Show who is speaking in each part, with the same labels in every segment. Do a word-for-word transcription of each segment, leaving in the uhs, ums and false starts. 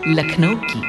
Speaker 1: लखनऊ की।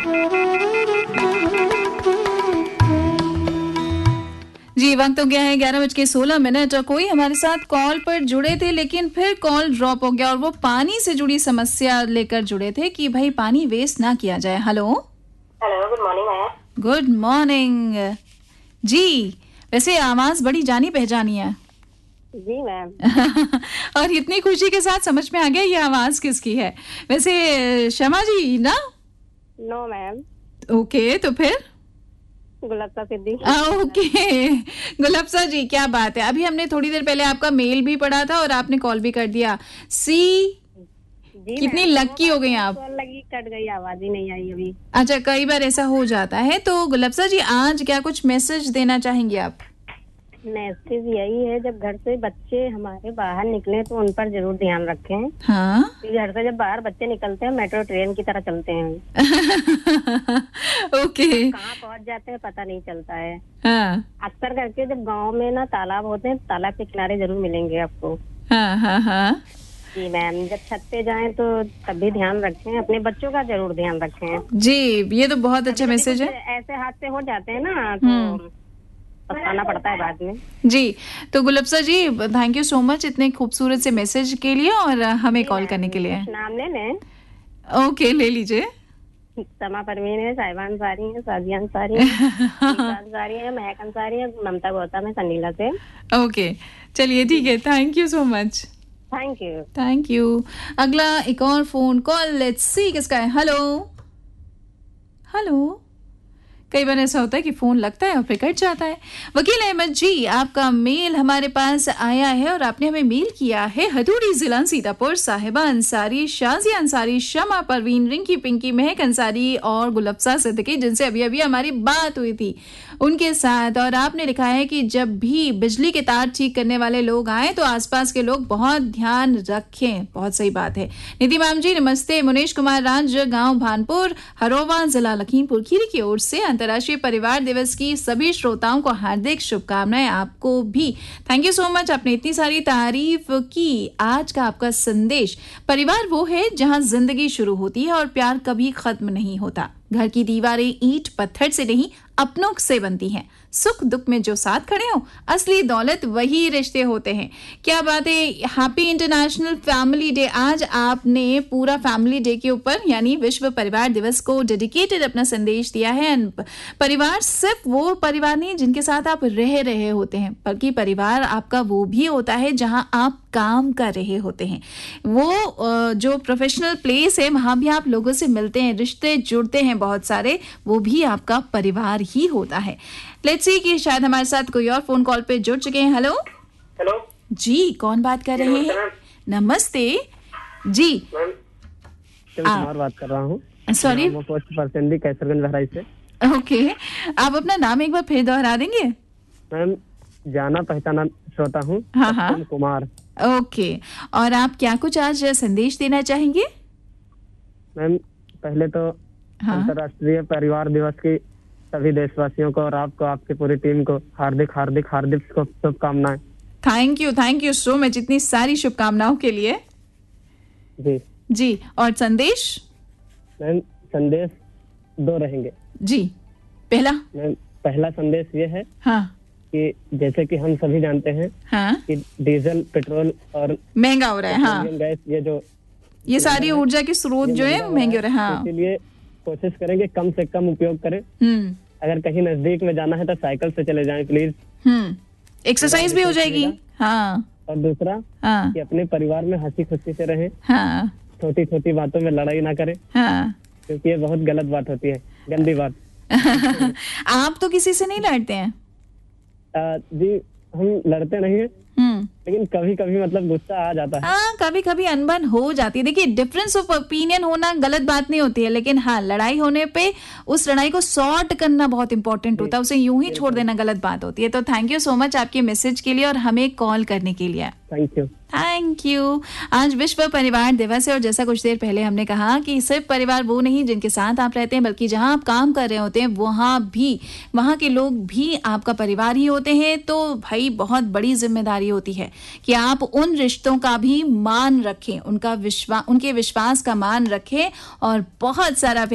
Speaker 2: जी, वक्त तो गया है ग्यारह बज के सोलह मिनट और कोई हमारे साथ कॉल पर जुड़े थे लेकिन फिर कॉल ड्रॉप हो गया और वो पानी से जुड़ी समस्या लेकर जुड़े थे कि भाई पानी वेस्ट ना किया जाए। Hello
Speaker 3: hello, good morning ma'am.
Speaker 2: Good morning जी। वैसे आवाज बड़ी जानी पहचानी है।
Speaker 3: जी मैम।
Speaker 2: और इतनी खुशी के साथ समझ में आ गया ये आवाज किसकी है। वैसे शमा जी ना?
Speaker 3: No ma'am.
Speaker 2: ओके, तो फिर
Speaker 3: गुलप्ता सिद्दीकी।
Speaker 2: ओके गुलप्सा जी, क्या बात है। अभी हमने थोड़ी देर पहले आपका मेल भी पढ़ा था और आपने कॉल भी कर दिया। सी कितनी लक्की हो गई आप।
Speaker 3: कॉल लगी, कट गई, आवाज ही नहीं आई अभी।
Speaker 2: अच्छा, कई बार ऐसा हो जाता है। तो गुलप्सा जी, आज क्या कुछ मैसेज देना चाहेंगे आप?
Speaker 3: मैसेज यही है, जब घर से बच्चे हमारे बाहर निकले तो उन पर जरूर ध्यान रखें।
Speaker 2: हाँ
Speaker 3: घर से जब बाहर बच्चे निकलते हैं मेट्रो ट्रेन की तरह चलते हैं।
Speaker 2: ओके।
Speaker 3: कहाँ पहुँच जाते हैं पता नहीं चलता है।
Speaker 2: हाँ
Speaker 3: अक्सर करके जब गांव में ना तालाब होते हैं, तालाब के किनारे जरूर मिलेंगे आपको।
Speaker 2: हाँ हाँ हाँ
Speaker 3: जी मैम। जब छत पे जाएं तो तब भी ध्यान रखें, अपने बच्चों का जरूर ध्यान रखें।
Speaker 2: जी, ये तो बहुत अच्छा मैसेज है।
Speaker 3: ऐसे हादसे हो जाते हैं ना तो पछताना पड़ता है बाद में।
Speaker 2: जी, तो गुलप्सा जी थैंक यू सो मच इतने खूबसूरत से मैसेज के लिए और हमें कॉल करने के लिए।
Speaker 3: नाम ले लें?
Speaker 2: ओके, ले लीजिए।
Speaker 3: समा परवीन है, साहिबा अंसारी है, साजिया अंसारी है, अंसारी है, महक अंसारी है, ममता गौतम है, संडीला से।
Speaker 2: ओके, चलिए ठीक है, thank you so much.
Speaker 3: Thank you
Speaker 2: thank you. अगला एक और फोन कॉल, लेट्स सी किसका है। Hello hello. कई बार ऐसा होता है कि फोन लगता है और फिर कट जाता है। वकील अहमद जी, आपका मेल हमारे पास आया है और आपने हमें मेल किया है। हथौड़ी जिला सीतापुर, साहिबा अंसारी, शाजिया अंसारी, शमा परवीन, रिंकी पिंकी, महक अंसारी और गुलप्सा सिद्दीकी, जिनसे अभी अभी हमारी बात हुई थी, उनके साथ। और आपने लिखा है कि जब भी बिजली के तार ठीक करने वाले लोग आए तो आसपास के लोग बहुत ध्यान रखें। बहुत सही बात है। निधि मैम जी नमस्ते। मुनेश कुमार राज, गांव भानपुर, हरोवा, जिला लखीमपुर खीरी की ओर से अंतर्राष्ट्रीय परिवार दिवस की सभी श्रोताओं को हार्दिक शुभकामनाएं। आपको भी थैंक यू सो मच, आपने इतनी सारी तारीफ की। आज का आपका संदेश, परिवार वो है जहां जिंदगी शुरू होती है और प्यार कभी खत्म नहीं होता। घर की दीवारें ईंट पत्थर से नहीं अपनों से बनती हैं। सुख दुख में जो साथ खड़े हो, असली दौलत वही रिश्ते होते हैं। क्या बात है। Happy international family day. आज आपने पूरा फैमिली डे के ऊपर यानी विश्व परिवार दिवस को डेडिकेटेड अपना संदेश दिया है। परिवार सिर्फ वो परिवार नहीं जिनके साथ आप रह रहे होते हैं, बल्कि परिवार आपका वो भी होता है जहां आप काम कर रहे होते हैं। वो जो प्रोफेशनल प्लेस है वहां भी आप लोगों से मिलते हैं, रिश्ते जुड़ते हैं बहुत सारे, वो भी आपका परिवार ही होता है। लेट्स सी कि शायद हमारे साथ कोई और फोन कॉल पे जुड़ चुके हैं। हेलो
Speaker 4: हेलो
Speaker 2: जी, कौन बात कर रहे हैं? नमस्ते जी,
Speaker 4: मैम, कुमार बात कर रहा हूँ।
Speaker 2: सॉरी,
Speaker 4: पोस्ट परसेंडी कैसरगंज बहराइच से।
Speaker 2: ओके, आप अपना नाम एक बार फिर दोहरा देंगे?
Speaker 4: मैम, जाना पहचाना श्रोता हूँ।
Speaker 2: हाँ हाँ
Speaker 4: कुमार।
Speaker 2: ओके, और आप क्या कुछ आज संदेश देना चाहेंगे?
Speaker 4: मैम, पहले तो
Speaker 2: हाँ
Speaker 4: अंतर्राष्ट्रीय परिवार दिवस की सभी देशवासियों को और आपको, आपकी पूरी टीम को हार्दिक हार्दिक हार्दिक शुभकामनाएं।
Speaker 2: Thank you thank you so much इतनी सारी शुभकामनाओं के लिए।
Speaker 4: जी
Speaker 2: जी, और संदेश?
Speaker 4: मैम, संदेश दो रहेंगे।
Speaker 2: जी, पहला
Speaker 4: मैम, पहला संदेश ये है
Speaker 2: हाँ
Speaker 4: कि जैसे कि हम सभी जानते हैं
Speaker 2: हाँ
Speaker 4: कि डीजल, पेट्रोल और
Speaker 2: महंगा हो रहा है। हाँ,
Speaker 4: गैस, ये जो
Speaker 2: ये सारी ऊर्जा के स्रोत जो है महंगे हो रहे हैं। हाँ,
Speaker 4: इसीलिए कोशिश करेंगे कम से कम उपयोग करें।
Speaker 2: हम्म
Speaker 4: अगर कहीं नजदीक में जाना है तो साइकिल से चले जाएं प्लीज।
Speaker 2: हम्म एक्सरसाइज भी हो जाएगी। हाँ
Speaker 4: और दूसरा
Speaker 2: हाँ
Speaker 4: कि अपने परिवार में हंसी खुशी से रहें,
Speaker 2: हाँ
Speaker 4: छोटी छोटी बातों में लड़ाई ना करें,
Speaker 2: हाँ
Speaker 4: क्योंकि ये बहुत गलत बात होती है, गंदी बात।
Speaker 2: आप तो किसी से नहीं लड़ते हैं?
Speaker 4: आ, जी, हम लड़ते नहीं हैं,
Speaker 2: हम्म
Speaker 4: लेकिन कभी कभी मतलब गुस्सा आ जाता है।
Speaker 2: हाँ, कभी कभी अनबन हो जाती है। देखिए, डिफरेंस ऑफ ओपिनियन होना गलत बात नहीं होती है, लेकिन हाँ, लड़ाई होने पे उस लड़ाई को सॉर्ट करना बहुत इंपॉर्टेंट होता है। उसे यूं ही छोड़ देना गलत बात होती है। तो थैंक यू सो मच आपके मैसेज के लिए और हमें कॉल करने के लिए।
Speaker 4: Thank you
Speaker 2: thank you. आज विश्व परिवार दिवस है और जैसा कुछ देर पहले हमने कहा कि सिर्फ परिवार वो नहीं जिनके साथ आप रहते हैं, बल्कि जहां आप काम कर रहे होते हैं वहां भी वहां के लोग भी आपका परिवार ही होते हैं। तो भाई, बहुत बड़ी जिम्मेदारी होती है कि आप उन रिश्तों का भी मान रखें, उनका विश्वास उनके विश्वास का मान रखें और बहुत सारा